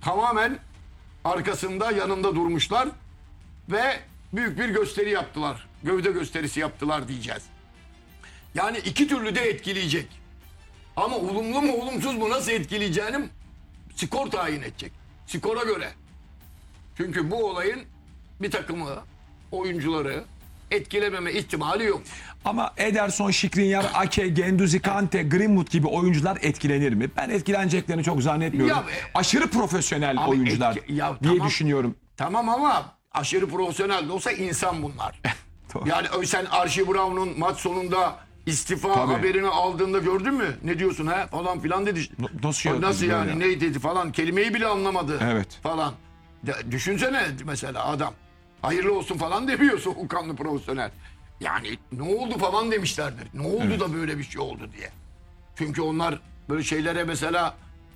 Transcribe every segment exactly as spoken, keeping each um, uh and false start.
tamamen arkasında, yanında durmuşlar ve büyük bir gösteri yaptılar. Gövde gösterisi yaptılar diyeceğiz. Yani iki türlü de etkileyecek. Ama olumlu mu olumsuz mu nasıl etkileyeceğini skor tayin edecek. Skora göre. Çünkü bu olayın bir takımı, oyuncuları etkilememe ihtimali yok. Ama Ederson, Skriniar, Ake, Guendouzi, Kante, Greenwood gibi oyuncular etkilenir mi? Ben etkileneceklerini çok zannetmiyorum. Ya, Aşırı profesyonel Abi oyuncular etki- ya diye tamam. düşünüyorum. Tamam ama aşırı profesyonel de olsa insan bunlar. Doğru. Yani sen Archie Brown'un maç sonunda istifa Tabii. haberini aldığında gördün mü? Ne diyorsun ha falan filan dedi. Nasıl ya? Nasıl yani Ya. ne dedi falan kelimeyi bile anlamadı. Evet. Falan. De, düşünsene mesela adam. Hayırlı olsun falan demiyor soğukkanlı profesyonel. Yani ne oldu falan demişlerdir. Ne oldu Evet. da böyle bir şey oldu diye. Çünkü onlar böyle şeylere mesela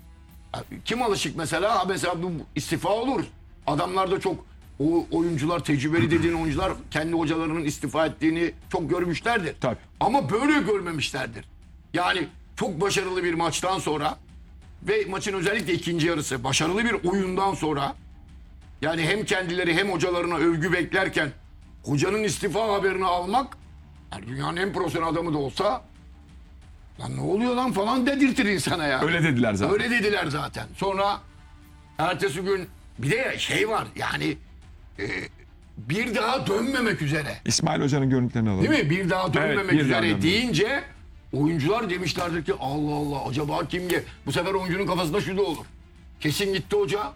kim alışık mesela? Mesela bu istifa olur. Adamlar da çok o oyuncular, tecrübeli dediğin oyuncular kendi hocalarının istifa ettiğini çok görmüşlerdir. Tabii. Ama böyle görmemişlerdir. Yani çok başarılı bir maçtan sonra ve maçın özellikle ikinci yarısı başarılı bir oyundan sonra yani hem kendileri hem hocalarına övgü beklerken hocanın istifa haberini almak yani dünyanın en profesyonel adamı da olsa lan ne oluyor lan falan dedirtir insana ya. Öyle dediler zaten. Öyle dediler zaten. Sonra ertesi gün bir de şey var yani e, bir daha dönmemek üzere. İsmail Hoca'nın görüntülerini alalım. Değil mi? Bir daha dönmemek bir daha üzere dönmemek. deyince oyuncular demişlerdir ki Allah Allah acaba kim ge- bu sefer oyuncunun kafasında şu da olur. Kesin gitti hoca.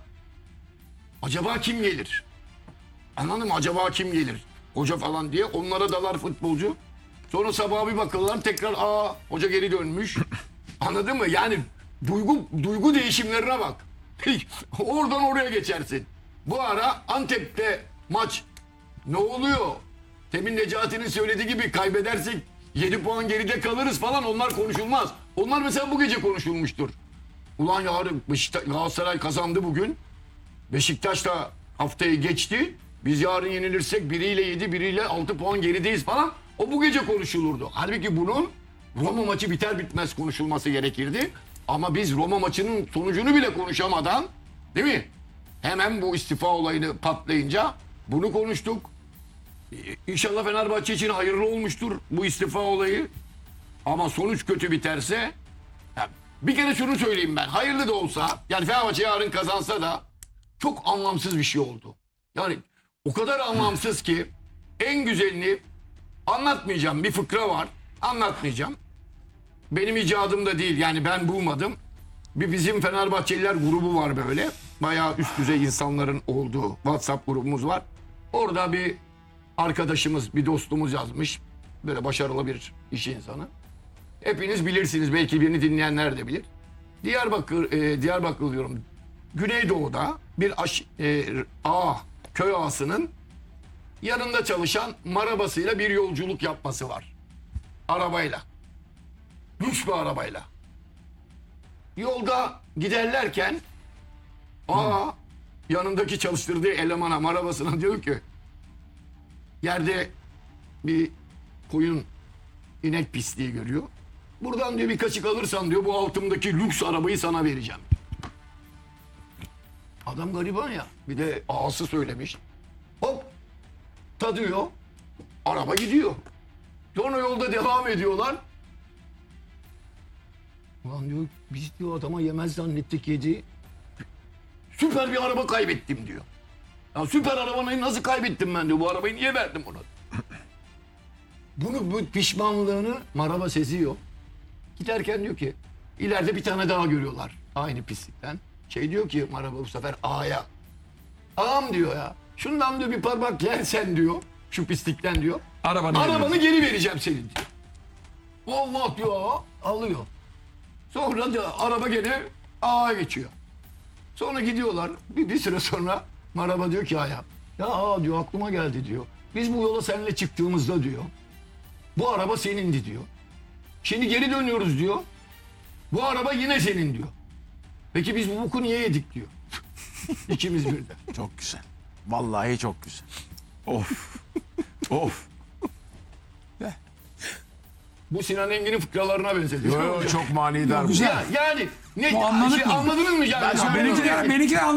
Acaba kim gelir? Anladın mı? Acaba kim gelir? Hoca falan diye onlara dalar futbolcu. Sonra sabah bir bakırlar tekrar aa hoca geri dönmüş. Anladın mı? Yani duygu duygu değişimlerine bak. Oradan oraya geçersin. Bu ara Antep'te maç ne oluyor? Temin Necati'nin söylediği gibi kaybedersek yedi puan geride kalırız falan onlar konuşulmaz. Onlar mesela bu gece konuşulmuştur. Ulan yarın Beşiktaş, Galatasaray kazandı bugün. Beşiktaş da haftayı geçti. Biz yarın yenilirsek biriyle yedi, biriyle altı puan gerideyiz falan. O bu gece konuşulurdu. Halbuki bunun Roma maçı biter bitmez konuşulması gerekirdi. Ama biz Roma maçının sonucunu bile konuşamadan, değil mi? Hemen bu istifa olayını patlayınca bunu konuştuk. Ee, İnşallah Fenerbahçe için hayırlı olmuştur bu istifa olayı. Ama sonuç kötü biterse ya bir kere şunu söyleyeyim ben. Hayırlı da olsa yani Fenerbahçe yarın kazansa da çok anlamsız bir şey oldu. Yani o kadar anlamsız ki en güzelini anlatmayacağım. Bir fıkra var. Anlatmayacağım. Benim icadım da değil. Yani ben bulmadım. Bir bizim Fenerbahçeliler grubu var böyle. Bayağı üst düzey insanların olduğu WhatsApp grubumuz var. Orada bir arkadaşımız, bir dostumuz yazmış. Böyle başarılı bir iş insanı. Hepiniz bilirsiniz. Belki birini dinleyenler de bilir. Diyarbakır, e, Diyarbakır diyorum. Güneydoğu'da bir aş, e, ağa, köy ağasının yanında çalışan marabasıyla bir yolculuk yapması var. Arabayla. Lüks bir arabayla. Yolda giderlerken ağa yanındaki çalıştırdığı elemana, marabasına diyor ki yerde bir koyun inek pisliği görüyor. Buradan diyor bir kaşık alırsan diyor bu altımdaki lüks arabayı sana vereceğim. Adam gariban ya. Bir de ağası söylemiş. Hop tadıyor. Araba gidiyor. Sonra yolda devam ediyorlar. Ulan diyor biz diyor adama yemez zannettik yedi. Süper bir araba kaybettim diyor. Ya süper arabayı nasıl kaybettim ben diyor. Bu arabayı niye verdim ona? Bunu bu pişmanlığını maraba seziyor. Giderken diyor ki ileride bir tane daha görüyorlar. Aynı pislikten. Şey diyor ki maraba bu sefer ağaya. Ağam diyor ya. Şundan diyor bir parmak yersen diyor. Şu pislikten diyor. Arabanı, Arabanı geri vereceğim senin diyor. Allah diyor ağa alıyor. Sonra diyor, araba gene ağa geçiyor. Sonra gidiyorlar. Bir, bir süre sonra maraba diyor ki ağaya. Ya ağa diyor aklıma geldi diyor. Biz bu yola seninle çıktığımızda diyor. Bu araba senindi diyor. Şimdi geri dönüyoruz diyor. Bu araba yine senin diyor. Peki biz bu boku niye yedik diyor. İkimiz birden. Çok güzel. Vallahi çok güzel. Of. Of. Bu Sinan Engin'in fıkralarına benzedi. Yo, yo, çok manidar. Ya, yani ne Bu anladık şey, mı? anladınız mı yani? Ben- Söylüyorum Benimkiler, yani. benimkiler